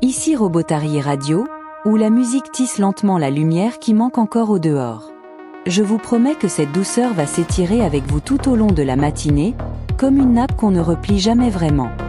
Ici Robotarié Radio, où la musique tisse lentement la lumière qui manque encore au dehors. Je vous promets que cette douceur va s'étirer avec vous tout au long de la matinée, comme une nappe qu'on ne replie jamais vraiment.